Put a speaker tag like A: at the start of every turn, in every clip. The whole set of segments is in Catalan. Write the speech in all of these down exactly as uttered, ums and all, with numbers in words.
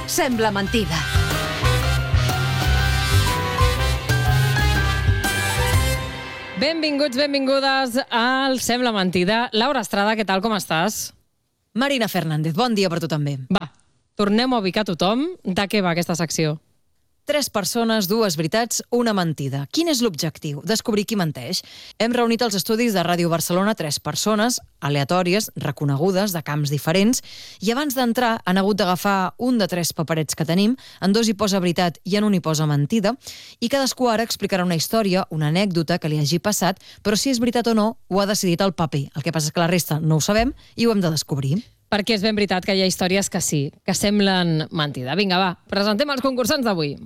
A: Sembla mentida.
B: Benvinguts, benvingudes al Sembla Mentida. Laura Estrada, què tal, com estàs?
A: Marina Fernández, bon dia per tu també.
B: Va, tornem a ubicar tothom. De què va aquesta secció?
A: Tres persones, dues veritats, una mentida. Quin és l'objectiu? Descobrir qui menteix. Hem reunit als estudis de Ràdio Barcelona tres persones, aleatòries, reconegudes, de camps diferents, i abans d'entrar han hagut d'agafar un de tres paperets que tenim, en dos hi posa veritat i en un hi posa mentida, i cadascú ara explicarà una història, una anècdota que li hagi passat, però si és veritat o no, ho ha decidit el paper. El que passa és que la resta no ho sabem i ho hem de descobrir.
B: Perquè és ben veritat que hi ha històries que sí, que semblen mentida. Vinga, va, presentem els concursants d'avui.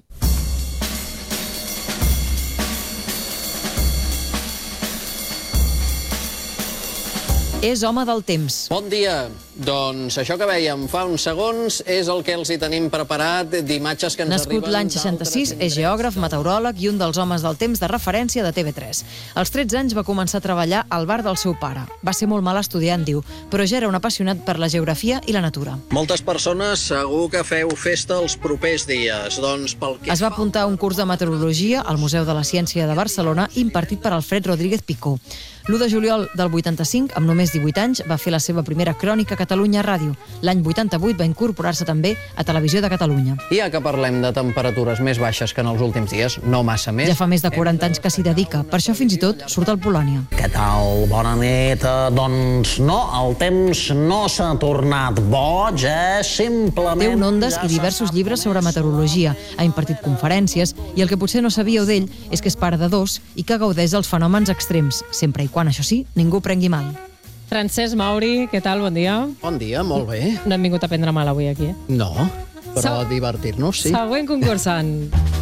A: És home del temps.
C: Bon dia. Doncs això que vèiem fa uns segons és el que els hi tenim preparat d'imatges que ens arriben...
A: Nascut l'any seixanta-sis, és geògraf, meteoròleg i un dels homes del temps de referència de T V tres. Als tretze anys va començar a treballar al bar del seu pare. Va ser molt mal estudiant, diu, però ja era un apassionat per la geografia i la natura.
C: Moltes persones segur que feu festa els propers dies. Doncs pel que
A: Es va apuntar a un curs de meteorologia al Museu de la Ciència de Barcelona impartit per Alfred Rodríguez Picó. l'u de juliol del vuitanta-cinc, amb només divuit anys, va fer la seva primera crònica a Catalunya Ràdio. L'any vuitanta-vuit va incorporar-se també a Televisió de Catalunya.
C: Ja que parlem de temperatures més baixes que en els últims dies, no massa més...
A: Ja fa més de quaranta anys que s'hi dedica, per això fins i tot surt al Polònia.
D: Què tal? Bona nit. Doncs no, el temps no s'ha tornat boig, eh? Simplement...
A: Té un Ondes i diversos llibres sobre meteorologia, ha impartit conferències i el que potser no sabíeu d'ell és que és pare de dos i que gaudeix dels fenòmens extrems, sempre i quan, això sí, ningú prengui mal.
B: Francesc Mauri, què tal? Bon dia.
C: Bon dia, molt bé.
B: No hem vingut a prendre mal avui aquí, eh?
C: No, però
B: Sa-
C: a divertir-nos, sí.
B: Següent concursant.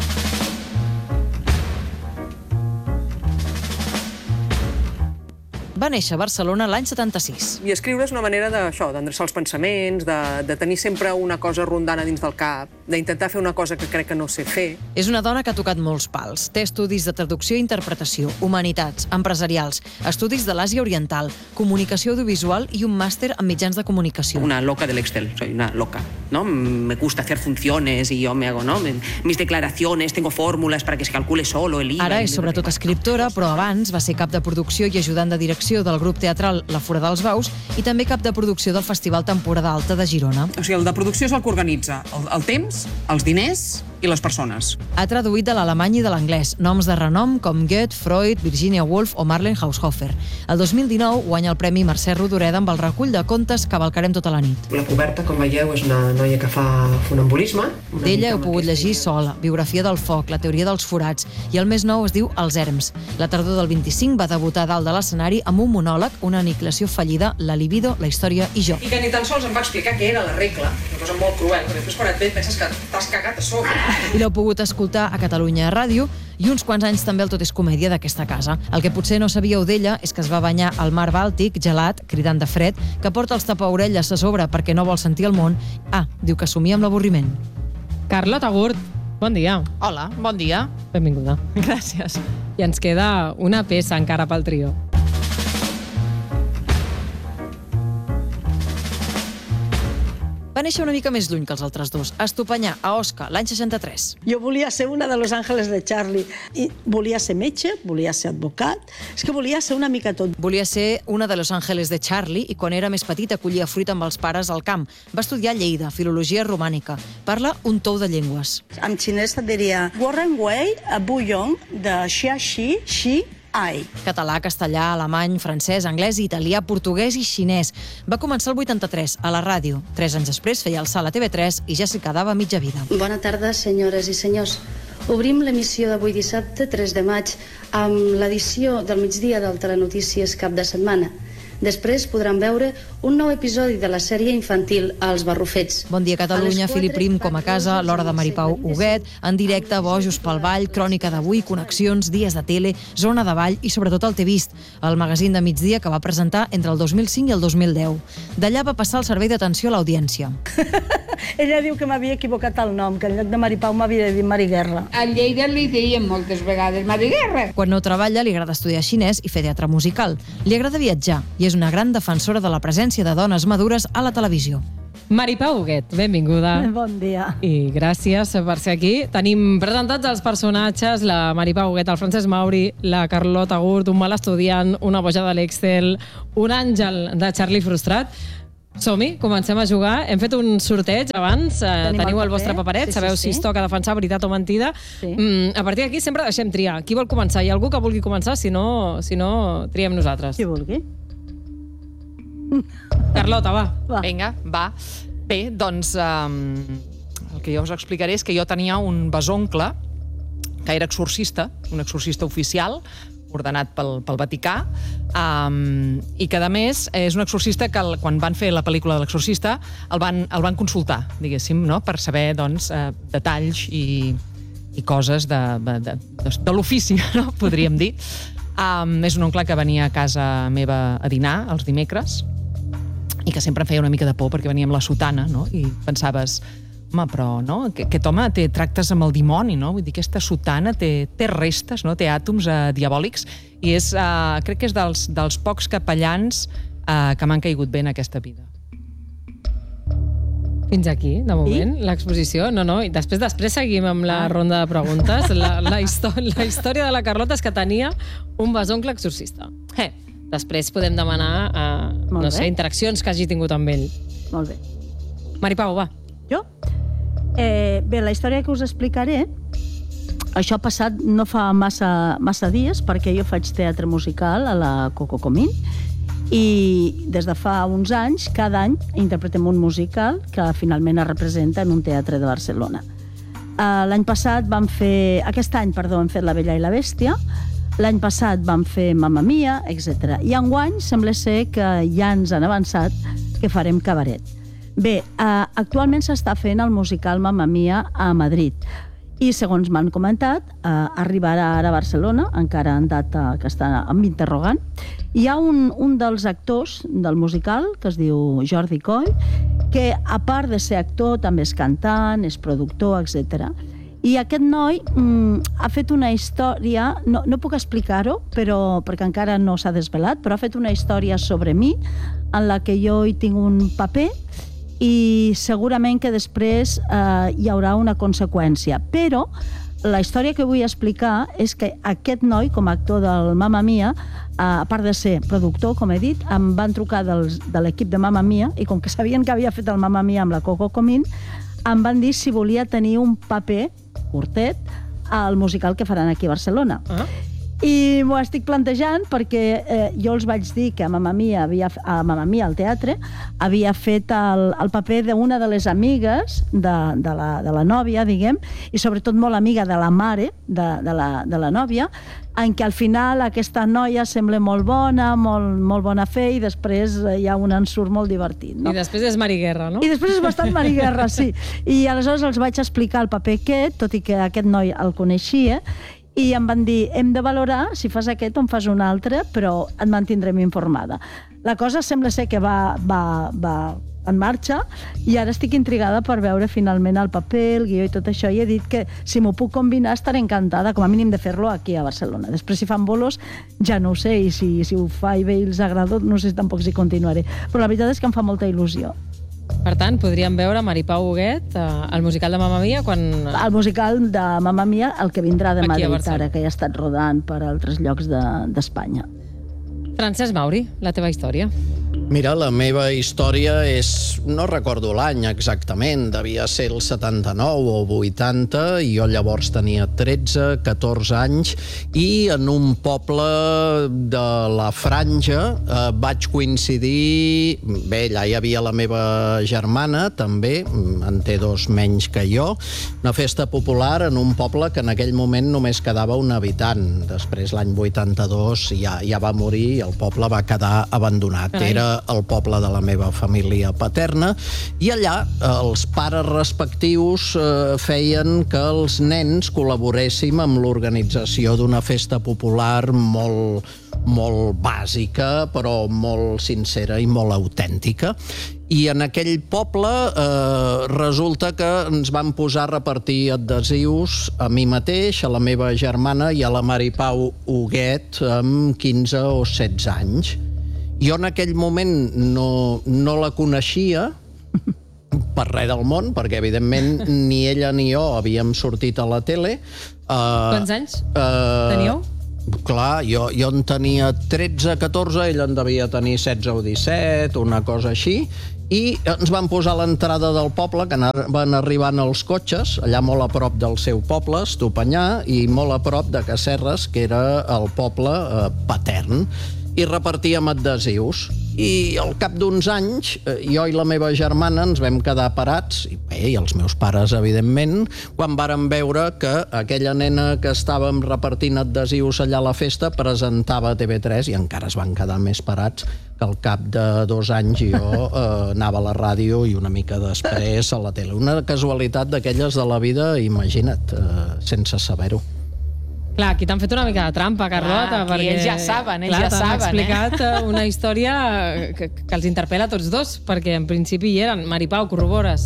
A: Va néixer a Barcelona l'any setanta-sis.
E: I escriure és una manera d'això, d'endreçar els pensaments, de, de tenir sempre una cosa rondant a dins del cap, d'intentar fer una cosa que crec que no sé fer.
A: És una dona que ha tocat molts pals. Té estudis de traducció i interpretació, humanitats, empresarials, estudis de l'Àsia Oriental, comunicació audiovisual i un màster en mitjans de comunicació.
E: Una loca del Excel, soy una loca, ¿no? Me gusta hacer funciones y yo me hago, ¿no? Mis declaraciones, tengo fórmulas para que se calcule solo el I V A.
A: Ara és sobretot escriptora, però abans va ser cap de producció i ajudant de direcció del grup teatral La Fura dels Baus i també cap de producció del Festival Temporada Alta de Girona.
E: O sigui, el de producció és el que organitza el, el temps, els diners i les persones.
A: Ha traduït de l'alemany i de l'anglès noms de renom com Goethe, Freud, Virginia Woolf o Marlen Haushofer. El dos mil dinou guanya el Premi Mercè Rodoreda amb el recull de contes Cavalcarem tota la nit.
E: La coberta, com veieu, és una noia que fa funambulisme.
A: D'ella heu pogut llegir Sola, Biografia del foc, La teoria dels forats i el més nou es diu Els erms. La tardor del vint-i-cinc va debutar dalt de l'escenari amb un monòleg, una aniquilació fallida, la libido, la història i jo.
E: I que ni tan sols em va explicar què era la regla, una cosa molt cruel, perquè després quan et ve penses que t'has cagat a sobre.
A: I l'heu pogut escoltar a Catalunya Ràdio i uns quants anys també el Tot és comèdia d'aquesta casa. El que potser no sabíeu d'ella és que es va banyar al mar Bàltic, gelat, cridant de fred, que porta els tapaorelles a sobre perquè no vol sentir el món. Ah, diu que somia amb l'avorriment.
B: Carlota Gurt, bon dia.
F: Hola, bon dia.
B: Benvinguda.
F: Gràcies.
B: I ens queda una peça encara pel trio.
A: Va néixer una mica més lluny que els altres dos, a Estopanyà, a Osca, l'any seixanta-tres.
G: Jo volia ser una de Los Ángeles de Charlie. I volia ser metge, volia ser advocat, és que volia ser una mica tot.
A: Volia ser una de Los Ángeles de Charlie i quan era més petit acollia fruita amb els pares al camp. Va estudiar a Lleida, filologia romànica. Parla un tou de llengües.
G: En xinès et diria Warren Wei, a Buyong, de Xia Xi, Xi, Ai.
A: Català, castellà, alemany, francès, anglès, italià, portuguès i xinès. Va començar el vuitanta-tres, a la ràdio. Tres anys després feia el salt a T V tres i ja s'hi quedava mitja vida.
H: Bona tarda, senyores i senyors. Obrim l'emissió d'avui dissabte, tres de maig, amb l'edició del migdia del Telenotícies cap de setmana. Després podran veure un nou episodi de la sèrie infantil Els Barrufets.
A: Bon dia, Catalunya, Filip Prim com a casa, l'hora de Maripau Huguet, en directe, Bojos pel Ball, Crònica d'avui, Connexions, Dies de Tele, Zona de Ball i sobretot el T'he vist, el magazín de migdia que va presentar entre el dos mil cinc i el dos mil deu. D'allà va passar al servei d'atenció a l'audiència.
G: Ella diu que m'havia equivocat el nom, que en lloc de Maripau m'havia dit Mari Guerra.
I: A Lleida li deien moltes vegades Mari Guerra.
A: Quan no treballa, li agrada estudiar xinès i fer teatre musical. Li agrada viatjar i és una gran defensora de la presència de dones madures a la televisió.
B: Mari Pau Huguet, benvinguda.
G: Bon dia.
B: I gràcies per ser aquí. Tenim presentats els personatges, la Mari Pau Huguet, el Francesc Mauri, la Carlota Gurt, un mal estudiant, una boja de l'Excel, un àngel de Charlie frustrat. Som-hi, comencem a jugar. Hem fet un sorteig abans, Tenim teniu el, el vostre paperet, sí, sabeu sí, sí. si es toca defensar veritat o mentida. Sí. Mm, a partir d'aquí sempre deixem triar. Qui vol començar? Hi ha algú que vulgui començar? Si no, si no triem nosaltres.
G: Qui vulgui.
B: Carlota, va.
F: va. Vinga, va. Bé, doncs um, el que jo us explicaré és que jo tenia un besoncle que era exorcista, un exorcista oficial, ordenat pel, pel Vaticà, um, i que, a més, és un exorcista que el, quan van fer la pel·lícula de l'exorcista el van, el van consultar, diguéssim, no? Per saber doncs, eh, detalls i, i coses de, de, de, de, de l'ofici, no? Podríem dir. Um, és un oncle que venia a casa meva a dinar els dimecres i que sempre em feia una mica de por perquè venia amb la sotana, no? I pensaves... Home, però, no? Aquest home té tractes amb el dimoni, no? Vull dir, aquesta sotana té, té restes, no? Té àtoms eh, diabòlics i és, eh, crec que és dels, dels pocs capellans eh, que m'han caigut bé en aquesta vida.
B: Fins aquí, de moment, sí? L'exposició. No, no, i després després seguim amb la ronda de preguntes. La, la, la història de la Carlota és que tenia un besoncle exorcista. Eh, després podem demanar eh, no sé, interaccions que hagi tingut amb ell.
G: Molt bé.
B: Mari Pau, va.
G: Jo? Eh, bé, la història que us explicaré, això ha passat no fa massa, massa dies, perquè jo faig teatre musical a la Coco Comín i des de fa uns anys, cada any, interpretem un musical que finalment es representa en un teatre de Barcelona. Uh, l'any passat vam fer... Aquest any, perdó, hem fet La Bella i la Bèstia, l'any passat vam fer Mamma Mia, etcètera. I enguany sembla ser que ja ens han avançat que farem cabaret. Bé, uh, actualment s'està fent el musical Mamma Mia a Madrid i, segons m'han comentat, uh, arribarà ara a Barcelona, encara en data que està amb interrogant. Hi ha un, un dels actors del musical, que es diu Jordi Coll, que, a part de ser actor, també és cantant, és productor, etcètera. I aquest noi mm, ha fet una història, no, no puc explicar-ho, però perquè encara no s'ha desvelat, però ha fet una història sobre mi, en la que jo hi tinc un paper, i segurament que després eh, hi haurà una conseqüència. Però la història que vull explicar és que aquest noi, com a actor del Mamma Mia, eh, a part de ser productor, com he dit, em van trucar dels, de l'equip de Mamma Mia i com que sabien que havia fet el Mamma Mia amb la Coco Comín, em van dir si volia tenir un paper curtet al musical que faran aquí a Barcelona. Ah. I m'ho estic plantejant perquè eh, jo els vaig dir que a Mamma Mia, havia, a Mamma Mia al teatre, havia fet el, el paper d'una de les amigues de, de, la, de la nòvia, diguem, i sobretot molt amiga de la mare de, de, la, de la nòvia, en què al final aquesta noia sembla molt bona, molt, molt bona fe, i després hi ha un ensurt molt divertit. No?
B: I després és Mari Guerra, no?
G: I després és bastant Mari Guerra, sí. I aleshores els vaig explicar el paper aquest, tot i que aquest noi el coneixia, i em van dir, hem de valorar si fas aquest o en fas un altre, però et mantindrem informada. La cosa sembla ser que va, va, va en marxa i ara estic intrigada per veure finalment el paper, el guió i tot això, i he dit que si m'ho puc combinar estaré encantada, com a mínim de fer-lo aquí a Barcelona. Després si fan bolos ja no ho sé, i si, si ho fa i bé i els agrada, no sé tampoc si continuaré. Però la veritat és que em fa molta il·lusió.
B: Per tant, podríem veure Mari Pau Huguet al musical de Mamma Mia quan...
G: El musical de Mamma Mia, el que vindrà de Madrid ara, que ja ha estat rodant per altres llocs d'Espanya.
B: Francesc Mauri, la teva història.
C: Mira, la meva història és... No recordo l'any exactament, devia ser el setanta-nou o vuitanta, i jo llavors tenia tretze, catorze anys, i en un poble de la Franja eh, vaig coincidir... Bé, allà hi havia la meva germana, també, en té dos menys que jo, una festa popular en un poble que en aquell moment només quedava un habitant. Després, l'any vuitanta-dos, ja, ja va morir i el poble va quedar abandonat. Carai. Era el poble de la meva família paterna, i allà els pares respectius eh, feien que els nens col·laboréssim amb l'organització d'una festa popular molt, molt bàsica, però molt sincera i molt autèntica. I en aquell poble eh, resulta que ens van posar a repartir adhesius a mi mateix, a la meva germana i a la Mari Pau Huguet amb quinze o setze anys. Jo en aquell moment no, no la coneixia per res del món, perquè evidentment ni ella ni jo havíem sortit a la tele. Uh,
B: Quants anys
C: uh,
B: teníeu?
C: Clar, jo, jo en tenia tretze, catorze, ell en devia tenir setze o disset, una cosa així, i ens van posar a l'entrada del poble, que van arribant els cotxes, allà molt a prop del seu poble, Estopanyà, i molt a prop de Casserres, que era el poble eh, patern, i repartíem adhesius. I al cap d'uns anys, jo i la meva germana ens vam quedar parats, i bé, i els meus pares, evidentment, quan vàrem veure que aquella nena que estàvem repartint adhesius allà a la festa presentava a T V tres i encara es van quedar més parats que al cap de dos anys jo eh, anava a la ràdio i una mica després a la tele. Una casualitat d'aquelles de la vida, imagina't, eh, sense saber-ho.
B: Clar, aquí t'han fet una mica de trampa, Carlota,
F: Clar,
B: perquè...
F: ells ja saben, ells
B: clar,
F: ja
B: t'han
F: saben,
B: explicat
F: eh?
B: una història que, que els interpel·la a tots dos, perquè en principi hi eren. Mari Pau, corrobores?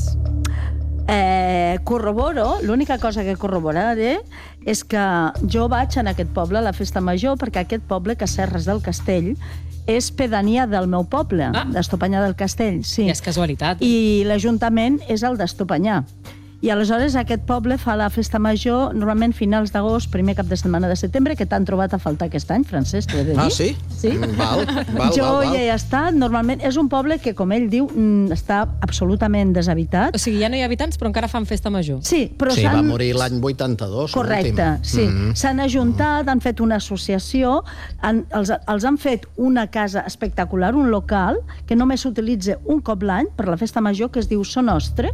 G: Eh, corroboro, l'única cosa que corroboraré és que jo vaig en aquest poble a la festa major perquè aquest poble, Casserres del Castell, és pedania del meu poble, ah. d'Estopanyà del Castell. Sí.
B: I és casualitat.
G: I l'Ajuntament és el d'Estopanyà. I aleshores aquest poble fa la festa major normalment finals d'agost, primer cap de setmana de setembre, que t'han trobat a faltar aquest any, Francesc, t'ho he de dir.
C: Ah, sí?
G: Sí.
C: Val, val,
G: jo
C: val, val.
G: hi he estat, normalment és un poble que, com ell diu, està absolutament deshabitat.
B: O sigui, ja no hi ha habitants, però encara fan festa major.
G: Sí, però
C: sí,
G: s'han...
C: va morir l'any vuitanta-dos.
G: Correcte, sí.
C: Mm-hmm.
G: S'han ajuntat, han fet una associació, han, els, els han fet una casa espectacular, un local, que només s'utilitza un cop l'any per la festa major, que es diu So Nostre,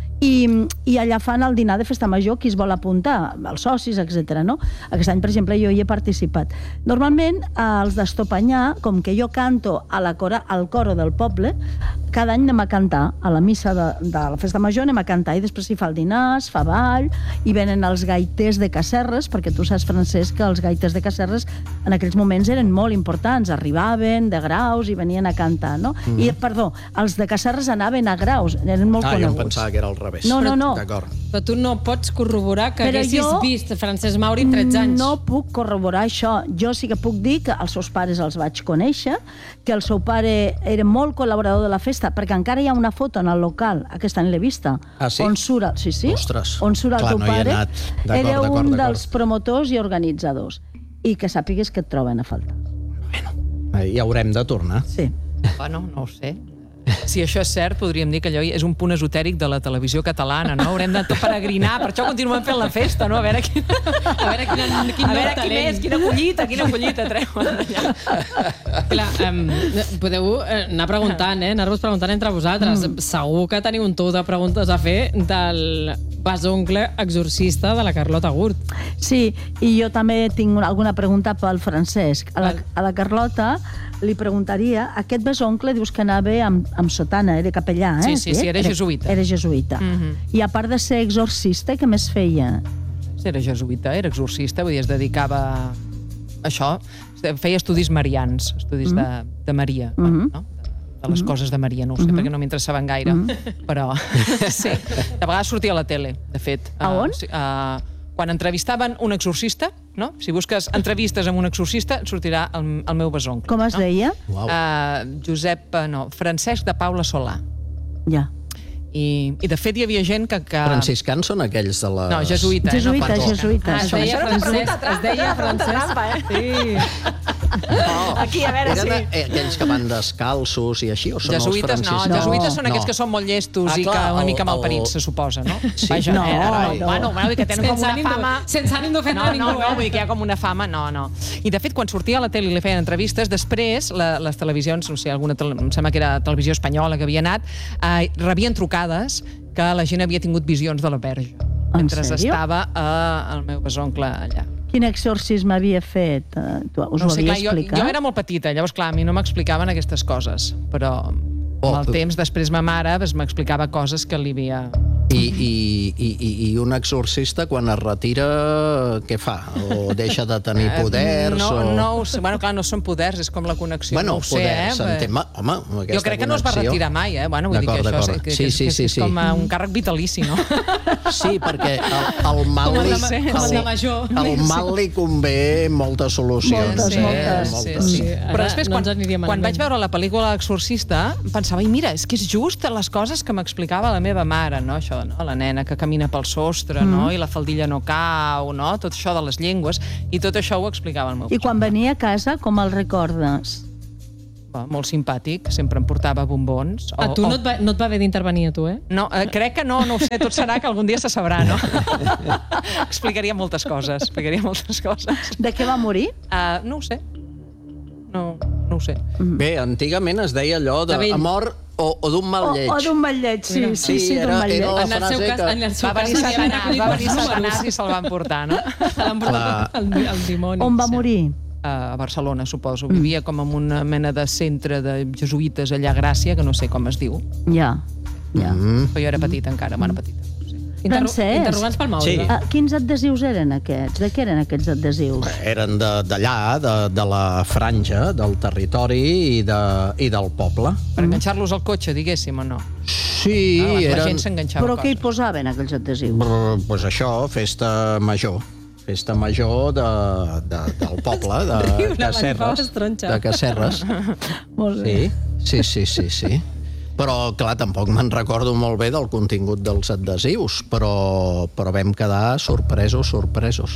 G: i, i allà fan el dinar de festa major qui es vol apuntar, els socis, etcètera. No? Aquest any, per exemple, jo hi he participat. Normalment, els d'Estopanyà, com que jo canto a la cora, al coro del poble, cada any anem a cantar, a la missa de, de la festa major anem a cantar, i després s'hi fa el dinar, es fa ball, i venen els gaiters de Casserres, perquè tu saps, Francesc, que els gaiters de Casserres en aquells moments eren molt importants, arribaven de Graus i venien a cantar, no? Mm. I, perdó, els de Casserres anaven a Graus, eren molt
C: ah,
G: coneguts.
C: Ah, jo em pensava que era al revés.
G: No, no, no.
C: D'acord.
B: Però tu no pots corroborar que
G: Però
B: haguessis
G: jo
B: vist Francesc Mauri tretze anys.
G: No puc corroborar això. Jo sí que puc dir que els seus pares els vaig conèixer, que el seu pare era molt col·laborador de la festa, perquè encara hi ha una foto en el local, aquesta any l'he vista,
C: ah, sí?
G: on surt, sí, sí,
C: Ostres.
G: on surt el
C: Clar,
G: teu
C: no
G: pare. Era un dels
C: d'acord.
G: promotors i organitzadors. I que sàpigues que et troben a faltar.
C: Bueno, ja haurem de tornar.
G: Sí.
F: Bueno, no ho sé. Si això és cert, podríem dir que allò és un punt esotèric de la televisió catalana, no? Haurem de peregrinar, per això continuem fent la festa, no? A veure quin, a veure quin, quin, a veure quin és, quina collita, quina collita treuen allà.
B: Clar, um, podeu anar preguntant, eh? Anar-vos preguntant entre vosaltres. Mm. Segur que teniu un tou de preguntes a fer del besoncle exorcista de la Carlota Gurt.
G: Sí, i jo també tinc alguna pregunta pel Francesc. A la, a la Carlota li preguntaria, aquest besoncle dius que anava amb, amb sotana, era capellà, eh?
F: Sí, sí, sí, era jesuïta.
G: Era jesuïta.
F: Mm-hmm.
G: I a part de ser exorcista, què més feia?
F: Era jesuïta, era exorcista, vull dir, es dedicava a això, feia estudis marians, estudis mm-hmm. de, de Maria, mm-hmm. no? de les mm-hmm. coses de Maria, no ho sé, mm-hmm. perquè no m'interessaven gaire, mm-hmm. però sí, de vegades sortia a la tele, de fet.
G: A on?
F: Uh, uh, quan entrevistaven un exorcista, no? Si busques entrevistes amb un exorcista, sortirà el, el meu besoncle.
G: Com es
F: no?
G: deia?
C: Wow.
F: Uh, Josep, uh, no, Francesc de Paula Solà.
G: Ja.
F: I, I de fet hi havia gent que... que...
C: Franciscans són aquells de la...
F: No, jesuïta.
G: Jesuïta,
F: eh? no
G: jesuïta.
B: Ah, es deia Francesc. Es deia Francesc. Sí.
C: No,
F: Aquí, a veure,
C: eren
F: sí.
C: aquells que van descalços i així, o són
F: Jesuïtes
C: els
F: no,
C: franciscans?
F: jesuïtes són
C: No.
F: aquells que són molt llestos
C: Ah,
F: i
C: clar,
F: que una
C: el-
F: mica malparits,
C: el-
F: se suposa, no?
C: Sí?
F: Vaja,
G: No,
F: eh,
G: no.
F: Bueno, bueno, que tenen com
B: Sense
F: una
B: ànim de-
F: fama...
B: sense ànim d'ofendre
F: no,
B: a ningú,
F: no, no,
B: eh?
F: vull dir que hi ha com una fama, no, no. I de fet, quan sortia a la tele i li feien entrevistes, després la, les televisions, no sé, alguna tele, em sembla que era televisió espanyola que havia anat, eh, rebien trucades que la gent havia tingut visions de la Verge mentre
G: sèrio?
F: estava eh, el meu besoncle allà.
G: Quin exorcisme havia fet? Eh, Tu us
F: No
G: ho
F: sé,
G: havia
F: clar, jo,
G: explicat?
F: jo era molt petita, llavors, clar, a mi no m'explicaven aquestes coses, però
C: Oh,
F: amb el
C: tu-
F: temps, després ma mare pues, m'explicava coses que li havia
C: I, i, i, i un exorcista, quan es retira, què fa? O deixa de tenir poders?
F: No,
C: o...
F: no ho sé. Bueno, clar, no són poders, és com la connexió.
C: Bueno,
F: no ho sé,
C: poders,
F: eh?
C: Home, home,
F: jo crec que no es va retirar mai, eh? Bueno, vull dir que això és, que,
C: sí, sí,
F: que,
C: sí,
F: que és
C: sí.
F: com un càrrec vitalici, no?
C: Sí, perquè el, el mal
B: Com el
C: li,
B: de- com el de major.
C: el mal li convé moltes solucions.
G: Moltes,
C: eh?
G: moltes.
C: moltes.
F: Sí, sí. Però
B: Ara
F: després,
B: no
F: quan,
B: ens aniria
F: quan
B: malament.
F: vaig veure la pel·lícula Exorcista, pensava, i mira, és que és just les coses que m'explicava la meva mare, no? Això, no? La nena que camina pel sostre, no? I la faldilla no cau, no? Tot això de les llengües, i tot això ho explicava el meu
G: I quan venia a casa, com el recordes?
F: Va, molt simpàtic, sempre em portava bombons.
B: A tu no et, va, no et va haver d'intervenir, a tu, eh?
F: No, eh, crec que no, no ho sé, tot serà que algun dia se sabrà, no? Explicaria moltes coses, explicaria moltes coses.
G: De què va morir?
F: Uh, no ho sé. No, no ho sé.
C: Bé, antigament es deia allò de,
B: De vell.
C: a mort o, o d'un mal
G: O,
C: lleig.
G: o d'un mal lleig, sí,
B: Mira.
G: sí, sí,
C: Sí,
G: d'un
C: era-
G: mal lleig.
C: era la
B: En el seu
C: frase
B: cas,
C: que-
B: en el seu
F: Va venir
B: cas, s'havien
F: Satanàs,
B: recollit
F: va
B: pels
F: venir
B: números.
F: Satanàs i se'l van portar, no?
B: L'han portat el, el dimoni.
G: On va morir?
F: A Barcelona, suposo. Vivia com en una mena de centre de jesuïtes allà a Gràcia, que no sé com es diu.
G: Ja, ja.
C: Mm.
F: Però jo era petita encara, bueno, petita.
B: Interro
G: Francesc.
B: interrogants pel Mauri.
C: Sí.
B: va.
G: Ah, quins adhesius eren aquests? De què eren aquests adhesius?
C: Eren de- d'allà, de, de la franja, del territori i, de, i del poble.
F: Per enganxar-los al cotxe, diguéssim, o no?
C: Sí,
F: Ah, la
C: eren...
F: gent s'enganxava
G: Però què hi
F: coses.
G: posaven, aquells adhesius?
C: Brr, pues això, festa major. Festa major de, de, del poble, de
B: Riu, la Maripau
C: Casserres.
B: es tronxa.
C: De Casserres.
G: Molt bé.
C: Sí, sí, sí, sí, sí. Però, clar, tampoc me'n recordo molt bé del contingut dels adhesius, però, però vam quedar sorpresos, sorpresos.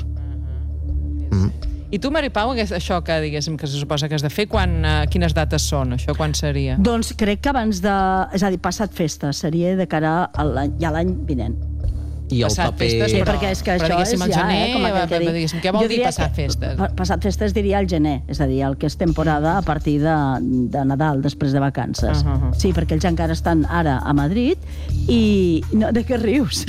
F: I tu, Maripau, aquest- això que, diguéssim, que se suposa que has de fer, quan, uh, quines dates són? Això quan seria?
G: Doncs crec que abans de... És a dir, passat festa, seria de cara a l'any, ja l'any vinent.
C: I el
F: Passat
C: paper...
F: festes,
G: Sí,
F: però-
G: perquè és que
F: però
G: això és
F: diguéssim, al
G: ja,
F: gener,
G: eh, com aquell que
F: però
G: dic.
F: diguéssim, què vol
G: Jo
F: dir
G: diria
F: passat
G: que-
F: festes?
G: pa- Passat festes diria el gener, és a dir, el que és temporada a partir de, de Nadal, després de vacances.
F: Uh -huh.
G: Sí, perquè ells encara estan ara a Madrid i... No, de què rius?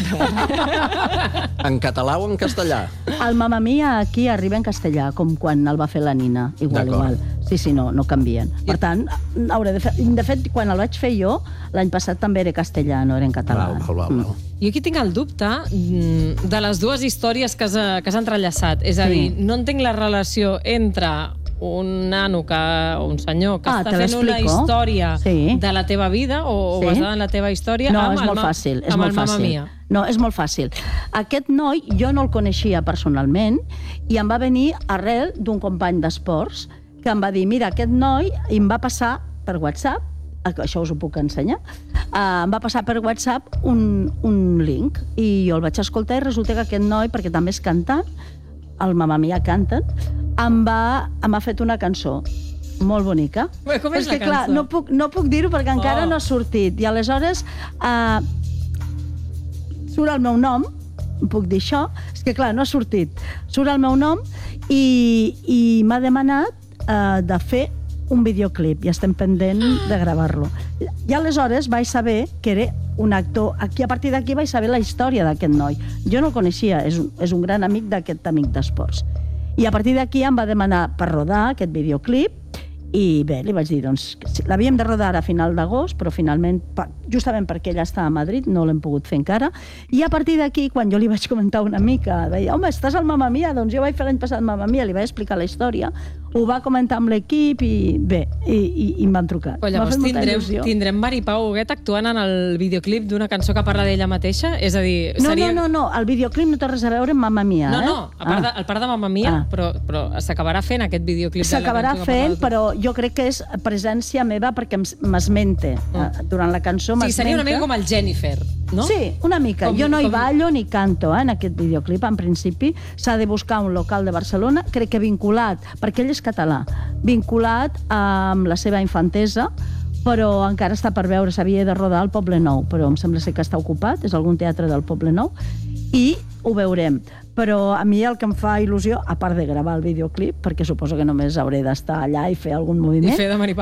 C: En català o en castellà?
G: El Mamma Mia aquí arriba en castellà, com quan el va fer la Nina, igual,
C: D'acord.
G: igual. Sí, sí, no, no canvien. Per tant, hauré de fer... De fet, quan el vaig fer jo, l'any passat també era castellà, no era en català.
C: Val, val, val, val.
B: Jo aquí tinc el dubte mm, de les dues històries que has, que has entrellaçat. És a
G: Sí.
B: dir, no entenc la relació entre un nano que, o un senyor que
G: Ah,
B: està
G: te
B: fent una
G: l'explico.
B: història
G: Sí.
B: de la teva vida o,
G: Sí.
B: o basada en la teva història
G: No,
B: amb
G: és
B: el
G: molt
B: ma-
G: fàcil, és
B: amb
G: molt
B: el Mamma
G: fàcil.
B: Mia.
G: No, és molt fàcil. Aquest noi jo no el coneixia personalment i em va venir arrel d'un company d'esports que em va dir, mira, aquest noi, i em va passar per WhatsApp, això us ho puc ensenyar, uh, em va passar per WhatsApp un, un link i jo el vaig escoltar i resulta que aquest noi, perquè també és cantant, el Mamma Mia canten, em va, em ha fet una cançó molt bonica.
B: Bé, com és
G: Però
B: la
G: que, clar,
B: cançó?
G: no puc, no puc dir-ho perquè encara
B: Oh.
G: no ha sortit. I aleshores uh, surt el meu nom, puc dir això, és que clar, no ha sortit. Surt el meu nom i, i m'ha demanat uh, de fer un videoclip i estem pendent de gravar-lo. I aleshores vaig saber que era un actor. Aquí, a partir d'aquí vaig saber la història d'aquest noi. Jo no el coneixia, és un, és un gran amic d'aquest amic d'esports. I a partir d'aquí em va demanar per rodar aquest videoclip i bé, li vaig dir, doncs, que sí, l'havíem de rodar a final d'agost, però finalment, pa- justament perquè ella està a Madrid, no l'hem pogut fer encara, i a partir d'aquí, quan jo li vaig comentar una mica, deia, home, estàs al Mamma Mia? Doncs jo vaig fer l'any passat Mamma Mia, li vaig explicar la història, ho va comentar amb l'equip i bé, i, i, i em van trucar.
B: Però
G: M'ha
B: llavors
G: fet molta
B: tindrem,
G: il·lusió.
B: tindrem Maripau Huguet actuant en el videoclip d'una cançó que parla d'ella mateixa? És a dir,
G: No,
B: seria...
G: no, no, no, el videoclip no té res a veure amb Mamma Mia,
B: No,
G: eh?
B: no, a part, de,
G: Ah.
B: a part de Mamma Mia,
G: Ah.
B: però, però s'acabarà fent aquest videoclip. de la
G: S'acabarà
B: cançó que
G: fent,
B: parla de tu.
G: però jo crec que és presència meva perquè em- m'esmente. Mm. Durant la cançó
B: Sí,
G: m'esmenta.
B: seria una mica com el Jennifer, no?
G: Sí, una mica.
B: Com-
G: jo no hi
B: com-
G: ballo ni canto eh, en aquest videoclip, en principi. S'ha de buscar un local de Barcelona, crec que vinculat, perquè ell és català, vinculat amb la seva infantesa, però encara està per veure, s'havia de rodar al Poble Nou, però em sembla ser que està ocupat, és algun teatre del Poble Nou, i ho veurem. Però a mi el que em fa il·lusió, a part de gravar el videoclip, perquè suposo que només hauré d'estar allà i fer algun
B: I
G: moviment,
B: fer de Maripau?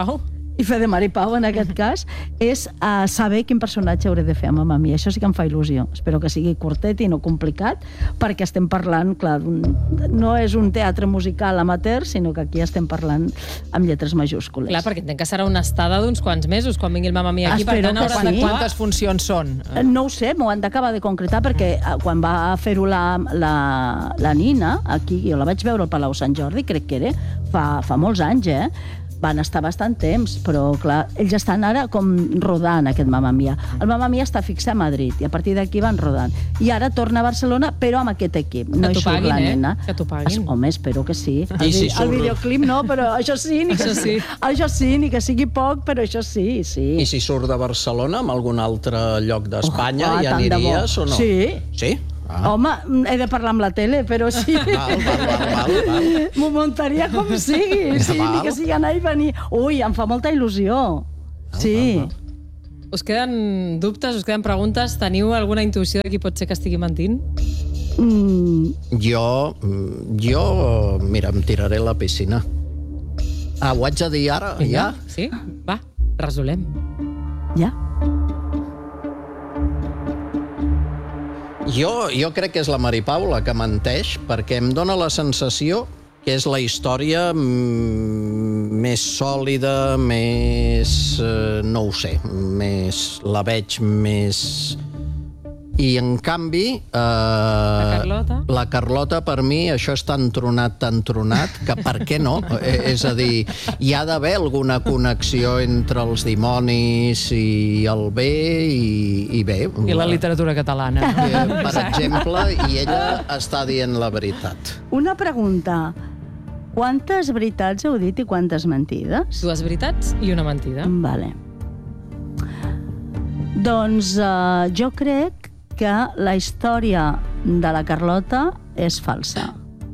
G: i fer de Maripau en aquest cas, és uh, saber quin personatge hauré de fer a Mamma Mia. Això sí que em fa il·lusió. Espero que sigui curtet i no complicat, perquè estem parlant, clar, no és un teatre musical amateur, sinó que aquí estem parlant amb lletres majúscules.
B: Clar, perquè entenc que serà una estada d'uns quants mesos quan vingui el Mamma Mia aquí.
G: Espero
B: per tant,
G: que
B: haurà
G: sí.
B: de...
F: Quantes funcions són?
G: No ho sé, m'ho han d'acabar de concretar, perquè quan va fer-ho la, la, la Nina, aquí, jo la vaig veure al Palau Sant Jordi, crec que era, fa, fa molts anys, eh? Van estar bastant temps, però clar, ells estan ara com rodant aquest Mamma Mia. El Mamma Mia està fixat a Madrid i a partir d'aquí van rodant. I ara torna a Barcelona, però amb aquest equip. No
B: que t'ho paguin, eh?
G: Nena.
B: Que t'ho paguin.
G: Es, home, espero que sí. El,
C: si
G: el
C: surt...
G: videoclip no, però això sí, ni que,
B: això sí.
G: això sí, ni que sigui poc, però això sí, sí.
C: I si surt de Barcelona, amb algun altre lloc d'Espanya,
G: Oh,
C: hi
G: tant de bo.
C: aniries o no?
G: Sí.
C: Sí? Ah.
G: Home, he de parlar amb la tele, però sí.
C: Val, val, val, val, val.
G: M'ho muntaria com sigui, sí,
C: Val.
G: ni que sigui anar i venir. Ui, em fa molta il·lusió. Sí.
C: Val, val.
B: Us queden dubtes, us queden preguntes? Teniu alguna intuïció de qui pot ser que estigui mentint?
G: Mm,
C: Jo, jo, mira, em tiraré a la piscina. Ah, ho haig de dir ara, ja?
B: Sí? Va, resolem.
G: ja.
C: Jo, jo crec que és la Maripau la que menteix, perquè em dóna la sensació que és la història mm, més sòlida, més... Eh, no ho sé, més... la veig més... I, en canvi... Eh, la
B: Carlota?
C: La Carlota, per mi, això és tan tronat, tan tronat, que per què no? Eh, és a dir, hi ha d'haver alguna connexió entre els dimonis i el bé i, i bé.
F: I la literatura catalana.
C: Eh, per exemple, i ella està dient la veritat.
G: Una pregunta. Quantes veritats heu dit i quantes mentides?
B: Dues veritats i una mentida.
G: Vale. Doncs uh, jo crec que la història de la Carlota és falsa.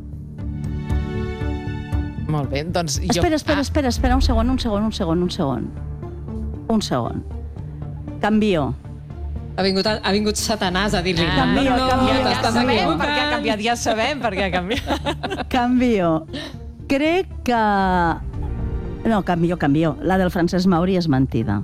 F: Molt bé, doncs jo...
G: Espera, espera, espera, espera, un segon, un segon, un segon, un segon. Un segon. Canvio.
B: Ha vingut, ha vingut Satanàs a dir-li
F: Ah,
G: Canvio,
F: no, no,
G: canvio,
F: ja, ja
G: canvio.
F: sabem per què ha canviat, ja sabem per què ha canviat.
G: Canvio. Crec que... No, canvio, canvio. La del Francesc Mauri és mentida.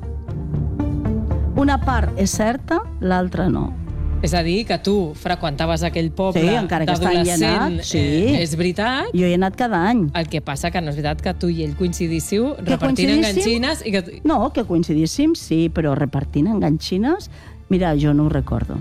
G: Una part és certa, l'altra no.
B: És a dir, que tu freqüentaves aquell poble
G: Sí, encara que està
B: d'adolescent.
G: enllenat, sí.
B: Eh, és veritat.
G: Jo hi he anat cada any.
B: El que passa que no és veritat que tu i ell coincidíssiu
G: Que
B: repartint
G: coincidíssim?
B: enganxines i que...
G: No, que coincidíssim, sí, però repartint enganxines, mira, jo no ho recordo.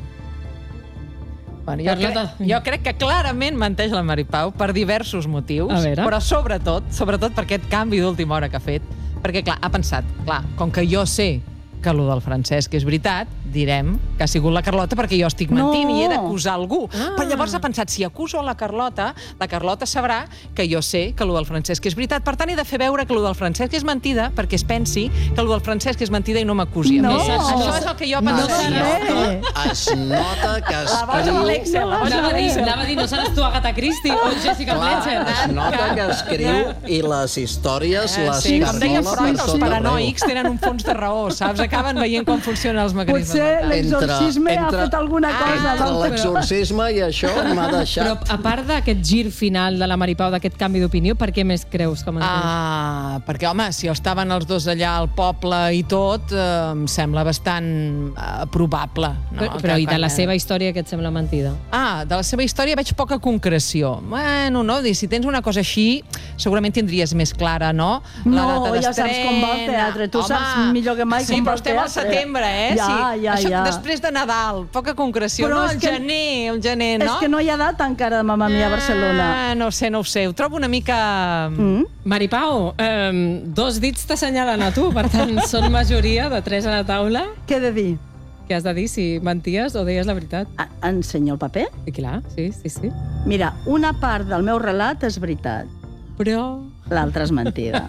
F: Bueno, jo, crec, jo crec que clarament menteix la Maripau per diversos motius,
B: A veure.
F: però sobretot, sobretot per aquest canvi d'última hora que ha fet, perquè clar, ha pensat, clar, com que jo sé que allò del Francesc és veritat, direm que ha sigut la Carlota perquè jo estic mentint
G: No.
F: i he d'acusar algú.
B: Ah.
F: Però llavors ha pensat, si acuso la Carlota, la Carlota sabrà que jo sé que allò del Francesc és veritat. Per tant, he de fer veure que allò del Francesc és mentida perquè es pensi que allò del Francesc és mentida i no m'acusi a
G: No.
F: mi. Això és el que jo
G: No
F: pensaria.
G: sé.
C: Es nota que
F: La boja de l'Excel, la boja
B: Anava
F: de
B: a dir,
F: l'Excel.
B: anava a dir, no seràs tu Agatha Christie o Jessica Fletcher.
C: es nota que escriu i les històries
F: Eh,
C: les
F: sí, com deia
C: cargola
F: Freud,
C: per
F: els
C: tot
F: paranoics tenen un fons de raó, saps? Acaben veient com funcionen els mecanismes.
G: Potser
F: mentals.
G: l'exorcisme ha fet alguna cosa.
C: Entre
G: l'altre.
C: l'exorcisme i això m'ha
B: Però
C: deixat...
B: a part d'aquest gir final de la Maripau, d'aquest canvi d'opinió, per què més creus que menteix?
F: Ah, perquè, home, si estaven els dos allà al poble i tot, eh, em sembla bastant eh, probable. No?
B: Però, però i de la seva història, què et sembla mentida?
F: Ah, de la seva història veig poca concreció. Bueno, no, si tens una cosa així, segurament tindries més clara, no? La
G: No,
F: data
G: ja saps
F: d'estrena.
G: com va el teatre. Tu
F: Home,
G: saps millor que mai
F: sí,
G: com va
F: però
G: el
F: estem al
G: teatre.
F: setembre, eh?
G: Ja,
F: sí.
G: ja,
F: Això,
G: ja.
F: després de Nadal, poca concreció.
G: Però
F: no,
G: és
F: el
G: que-
F: gener, el gener, no?
G: És que no hi ha data encara de Mamma Mia a Barcelona.
F: Ah, no ho sé, no ho sé. Ho trobo una mica...
G: Mm?
B: Maripau, eh, dos dits t'assenyalen a tu, per tant, són majoria de tres a la taula.
G: Què he de dir?
B: Què has de dir, si menties o deies la veritat?
G: A- Ensenyo el paper?
B: I clar, sí, sí, sí.
G: Mira, una part del meu relat és veritat.
B: Però...
G: L'altra és mentida.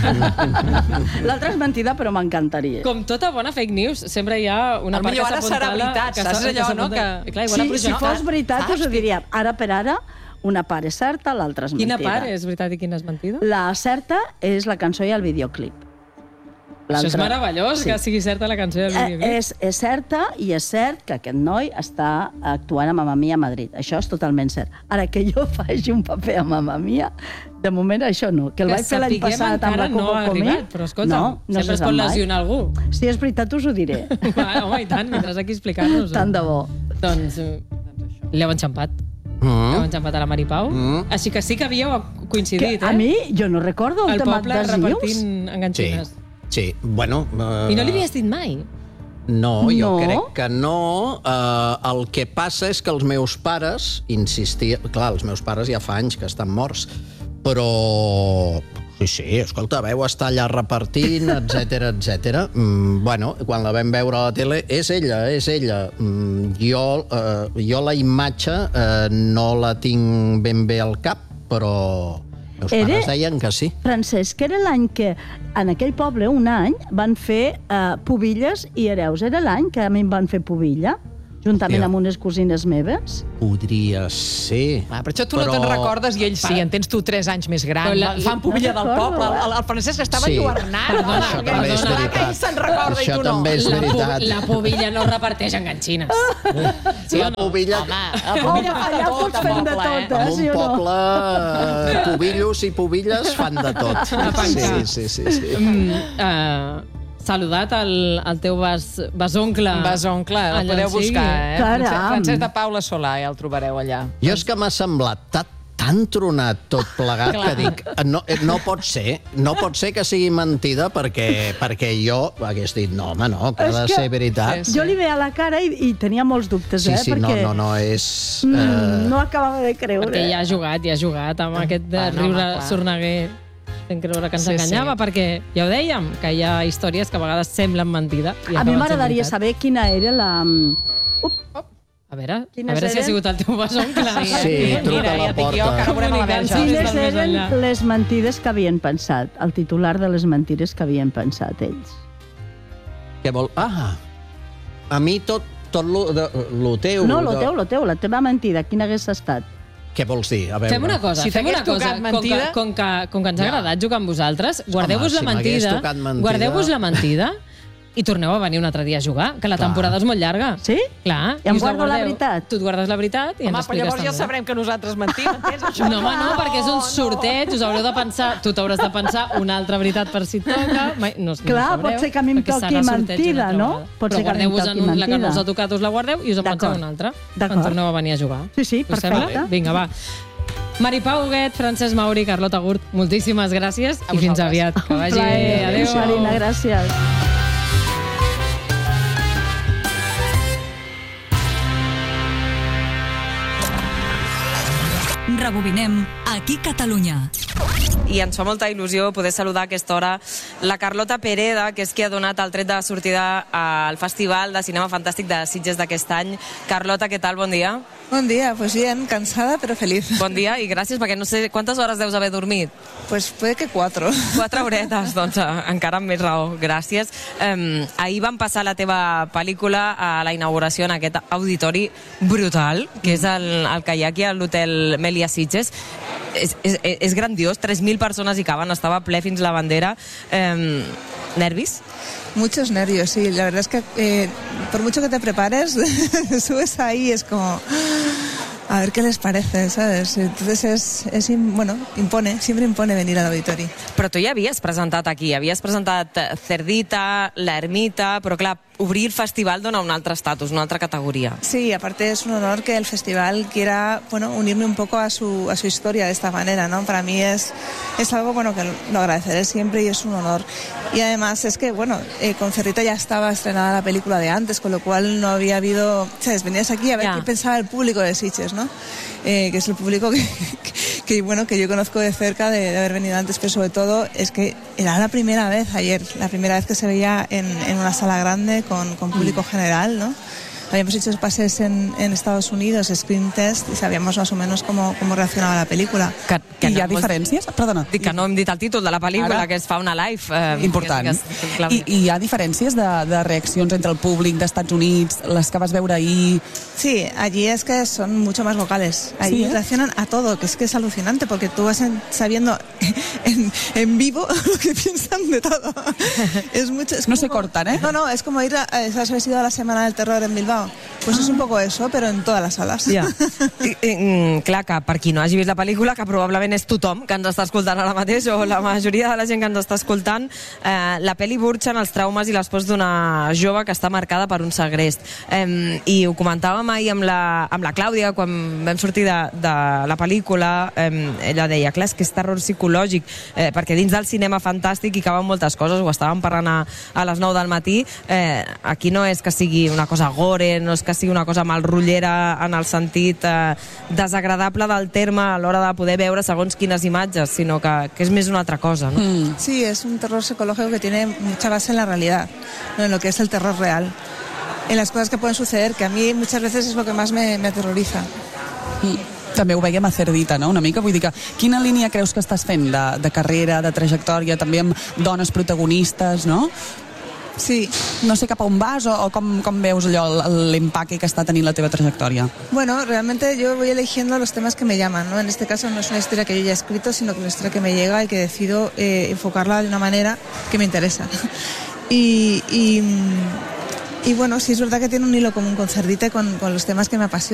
G: L'altra és mentida, però m'encantaria.
B: Com tota bona fake news, sempre hi ha una part que
F: Potser ara serà
B: s'apuntala...
F: veritat, saps allò, no?
B: s'apunta-
F: Que-
B: Clar, igual
G: Si,
B: la
G: si
B: projecta-
G: fos veritat, us ho diria. Ara per ara, una part és certa, l'altra és
B: Quina
G: mentida.
B: part és veritat i quina és mentida?
G: La certa és la cançó i el videoclip.
B: Això és meravellós, sí. Que sigui certa la cançó del videoclip.
G: Eh, és, és certa, i és cert que aquest noi està actuant a Mamma Mia a Madrid. Això és totalment cert. Ara, que jo faci un paper a Mamma Mia, de moment això no. Que el
B: que
G: vaig fer l'any passat amb la Coco
B: no ha
G: Comín.
B: Arribat, però escolta,
G: no, no
B: sempre es pot lesionar algú.
G: Si és veritat, us ho diré.
B: Va, home, i tant, vindràs aquí a explicar-nos-ho.
G: Tant de bo.
B: Doncs l'heu enxampat. Mm. L'heu enxampat a la Mari Pau. Mm. Així que sí que havíeu coincidit,
G: que, eh? A mi, jo no recordo el, el tema
B: poble repartint enganxines.
C: Sí. Sí, bueno... Uh...
B: I no li havies dit mai?
C: No, jo
G: no.
C: crec que no. Uh, el que passa és que els meus pares insistien... Clar, els meus pares ja fa anys que estan morts, però... Sí, sí, escolta, veu estar allà repartint, etcètera, etcètera. Mm, bueno, quan la vam veure a la tele, és ella, és ella. Mm, jo, uh, jo la imatge uh, no la tinc ben bé al cap, però... Els pares era... deien que sí.
G: Francesc, era l'any que en aquell poble, un any, van fer uh, pubilles i hereus. Era l'any que a mi em van fer pubilla, juntament Tio. amb unes cosines meves.
C: Podria ser.
F: Ah, però això tu però... no te'n recordes i ells sí, en tens tu tres anys més gran. La... Fan pubilla no del poble. El, el Francesc estava sí. enlluernat.
C: Perdona, això
F: no,
C: també és veritat.
F: Se'n recorda
C: això
F: i tu no.
C: també és veritat.
B: La, la pubilla no reparteix enganxines.
C: Sí la pubilla...
F: Home, la pubilla
G: Home, allà pots fer de tot, eh?
C: En un poble, no? Pubillos i pubilles fan de tot. Sí, sí, sí. sí.
B: Mm, uh... Saludat al, al teu bas, basoncle.
F: Basoncle, el podeu buscar, eh?
G: Caram.
F: Francesc de Paula Solà, ja el trobareu allà.
C: Jo és que m'ha semblat tan, tan tronat tot plegat que dic, no, no pot ser, no pot ser que sigui mentida perquè, perquè jo hagués dit, no, home, no, que ha de ser veritat.
G: Sí, sí. Jo li veia la cara i, i tenia molts dubtes,
C: sí,
G: eh?
C: Sí,
G: perquè...
C: no, no, no, és...
G: Mm,
C: uh...
G: No acabava de creure.
B: Perquè ja ha jugat, ja ha jugat amb aquest de
F: ah, no,
B: riure
F: no,
B: sorneguer. Fent creure que ens
F: sí,
B: enganyava, sí. Perquè ja ho dèiem, que hi ha històries que a vegades semblen mentida. I
G: a mi m'agradaria saber quina era la... Up.
B: A veure,
G: Quines
B: a veure
G: eren?
B: si ha sigut el teu besoncle.
C: Sí, sí, truca a la porta.
G: Quines eren les mentides que havien pensat? El titular de les mentides que havien pensat ells.
C: Què vol? Ah, a mi tot, tot lo, de, lo teu...
G: No, lo
C: de...
G: teu, lo teu, la teva mentida, quina hagués estat?
C: Què vols dir? A veure.
B: Fem una cosa,
F: si
B: fem una cosa.
F: Mentida...
B: Com, que, com, que, com que ens ha agradat ja. jugar amb vosaltres, guardeu-vos
C: Home,
B: la
C: si
B: mentida,
C: mentida...
B: guardeu-vos la mentida i torneu a venir un altre dia a jugar, que la
C: Clar.
B: temporada és molt llarga.
G: Sí?
B: Clar.
G: I em guardo la veritat?
B: Tu et guardes la veritat i
F: Home,
B: ens expliques
F: llavors
B: també.
F: ja sabrem que nosaltres mentim, entens? Això
B: No, home, no, perquè és un sorteig, us haureu de pensar, tu t'hauràs de pensar una altra veritat per si et toca. Mai, no,
G: Clar,
B: no
G: pot ser que a mi em toqui mentida, no? Pot ser que a mi em toqui mentida.
B: La que no us ha tocat us la guardeu i us en penseu una altra. Quan torneu a venir a jugar.
G: Sí, sí, perfecte.
B: Vinga, va. Mari Pau Huguet, Francesc Mauri, Carlota Gurt, moltíssimes gràcies i fins aviat. Que vagi.
G: Adéu, Marina, gràcies.
J: Rebobinem aquí Catalunya.
K: I ens fa molta il·lusió poder saludar a aquesta hora la Carlota Pereda, que és qui ha donat el tret de sortida al Festival de Cinema Fantàstic de Sitges d'aquest any. Carlota, què tal? Bon dia.
L: Bon dia, pues bien, cansada pero feliz.
K: Bon dia i gràcies, perquè no sé quantes hores deus haver dormit.
L: Pues puede que cuatro.
K: Quatre horetes, doncs encara amb més raó. Gràcies. Um, ahir vam passar la teva pel·lícula a la inauguració en aquest auditori brutal, que és el, el que hi ha aquí a l'hotel Meliá Sitges. És, és, és grandiós, tres mil persones hi caben, estava ple fins la bandera. Um, ¿Nervis?
L: Muchos nervios, sí. La verdad es que eh, por mucho que te prepares, subes ahí y es como... A ver qué les parece, ¿sabes? Entonces es, es, bueno, impone, siempre impone venir al auditorio.
K: Però tu ja havies presentat aquí, havies presentat Cerdita, La Ermita, però clar, obrir el festival dona un altre estatus, una altra categoría.
L: Sí, aparte es un honor que el festival quiera, bueno, unirme un poco a su, a su historia de esta manera, ¿no? Para mí es, es algo, bueno, que lo agradeceré siempre y es un honor. Y además es que, bueno, eh, con Cerdita ya estaba estrenada la película de antes, con lo cual no había habido... ¿Sabes? Venías aquí a ver
K: Ya.
L: qué pensaba el público de Sitges, ¿no? Eh, que es el público que, que, bueno, que yo conozco de cerca de, de haber venido antes, pero sobre todo es que era la primera vez ayer, la primera vez que se veía en, en una sala grande con, con público general, ¿no? habíamos hecho pases en, en Estados Unidos, screen test, y sabíamos más o menos cómo, cómo reaccionaba la película.
M: Que, que I hi ha diferències? Perdona.
K: Dic que no hem dit el títol de la pel·lícula,
M: Ara?
K: que es fa una live. Eh,
M: Important.
K: Que, que,
M: I, I hi ha diferències de, de reaccions entre el públic d'Estats Units, les que vas veure ahir?
L: Sí, allí es que son mucho más vocales. Allí
M: sí, ¿eh?
L: reaccionan a todo, que es que es alucinante, porque tú vas en, sabiendo en, en vivo lo que piensan de todo. Es mucho, es
M: no
L: como,
M: se cortan, ¿eh?
L: No, no, es como ir a, ¿has ido a la Semana del Terror en Bilbao? Pues ah. es un poco eso, pero en todas las salas.
K: Ja. I, i, clar, que per qui no hagi vist la pel·lícula, que probablement és tothom que ens està escoltant ara mateix, o la majoria de la gent que ens està escoltant, eh, la pel·li burxa en els traumes i les pors d'una jove que està marcada per un segrest. Eh, I ho comentàvem ahir amb la, amb la Clàudia, quan vam sortir de, de la pel·lícula, eh, ella deia, clar, és que és terror psicològic, eh, perquè dins del cinema fantàstic hi caben moltes coses, ho estàvem parlant a, a les nou del matí, eh, aquí no és que sigui una cosa gore, no és que sigui una cosa malrotllera en el sentit eh, desagradable del terme a l'hora de poder veure segons quines imatges, sinó que, que és més una altra cosa, ¿no?
L: Mm. Sí, es un terror psicológico que tiene mucha base en la realidad, ¿no? En lo que es el terror real, en las cosas que pueden suceder, que a mí muchas veces es lo que más me, me aterroriza.
M: Mm. També ho veiem a Cerdita, no? Una mica, vull dir que quina línia creus que estàs fent de, de carrera, de trajectòria, també amb dones protagonistes, no?
L: Sí.
M: No sé cap a on vas o, o com, com veus allò, l'impacte que està tenint la teva trajectòria?
L: Bueno, realmente yo voy eligiendo los temas que me llaman, ¿no? En este caso no es una historia que yo ya he escrito, sino que es una historia que me llega y que decido eh, enfocarla de una manera que me interesa. Y, y, y bueno, sí es verdad que tiene un hilo común con Cerdita y con, con los temas que me apasionan.